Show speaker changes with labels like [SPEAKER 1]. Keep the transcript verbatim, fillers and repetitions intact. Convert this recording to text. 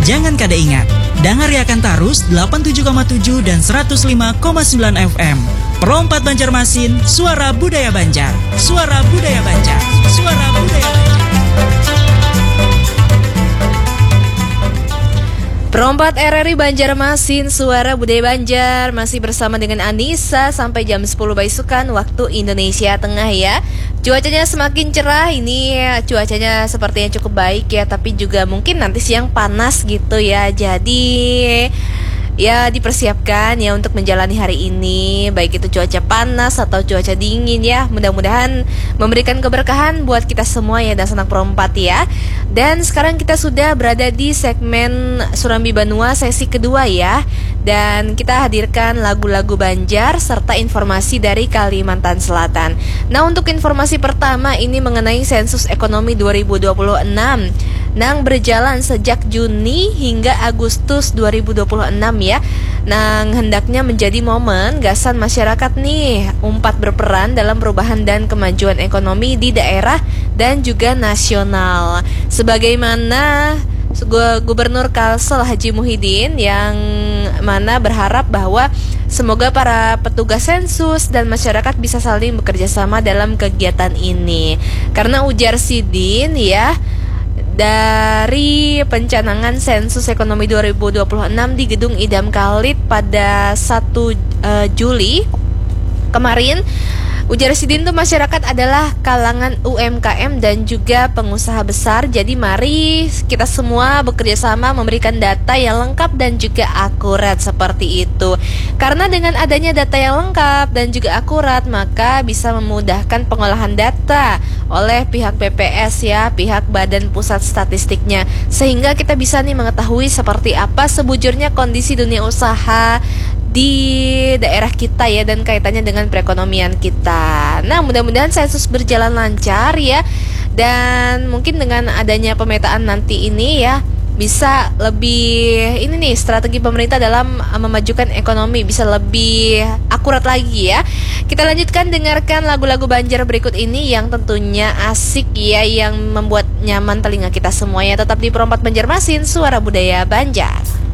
[SPEAKER 1] Jangan kada ingat, dangariakan tarus delapan puluh tujuh koma tujuh dan seratus lima koma sembilan F M. Perompat Banjarmasin, suara budaya Banjar. Suara budaya Banjar. Suara budaya Banjar.
[SPEAKER 2] Perompat R R I Banjarmasin, suara budaya Banjar, masih bersama dengan Anissa sampai jam sepuluh baisukan waktu Indonesia Tengah ya. Cuacanya semakin cerah, ini cuacanya sepertinya cukup baik ya, tapi juga mungkin nanti siang panas gitu ya. Jadi ya dipersiapkan ya untuk menjalani hari ini, baik itu cuaca panas atau cuaca dingin ya. Mudah-mudahan memberikan keberkahan buat kita semua ya dan sanak perompat ya. Dan sekarang kita sudah berada di segmen Surambi Banua sesi kedua ya. Dan kita hadirkan lagu-lagu Banjar serta informasi dari Kalimantan Selatan. Nah, untuk informasi pertama ini mengenai sensus ekonomi dua ribu dua puluh enam. Nang berjalan sejak Juni hingga Agustus dua ribu dua puluh enam ya. Nang hendaknya menjadi momen gasan masyarakat nih umpat berperan dalam perubahan dan kemajuan ekonomi di daerah dan juga nasional. Sebagaimana Gubernur Kalsel Haji Muhyiddin yang mana berharap bahwa semoga para petugas sensus dan masyarakat bisa saling bekerja sama dalam kegiatan ini. Karena ujar Sidin ya, dari pencanangan sensus ekonomi dua ribu dua puluh enam di Gedung Idam Khalid pada satu uh, Juli kemarin, ujar Sidin tuh masyarakat adalah kalangan U M K M dan juga pengusaha besar. Jadi mari kita semua bekerja sama memberikan data yang lengkap dan juga akurat seperti itu. Karena dengan adanya data yang lengkap dan juga akurat, maka bisa memudahkan pengolahan data oleh pihak B P S ya, pihak Badan Pusat Statistiknya, sehingga kita bisa nih mengetahui seperti apa sebujurnya kondisi dunia usaha di daerah kita ya, dan kaitannya dengan perekonomian kita. Nah, mudah-mudahan sensus berjalan lancar ya, dan mungkin dengan adanya pemetaan nanti ini ya bisa lebih ini nih strategi pemerintah dalam memajukan ekonomi bisa lebih akurat lagi ya. Kita lanjutkan dengarkan lagu-lagu Banjar berikut ini yang tentunya asik ya, yang membuat nyaman telinga kita semuanya. Tetap di Perompat Banjarmasin, suara budaya Banjar.